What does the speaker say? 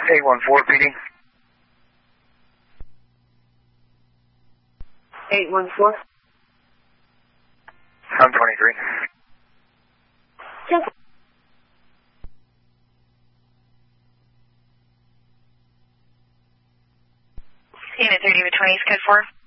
814 PD. 814. I'm 23. Just. Unit 30 with 20 is code 4.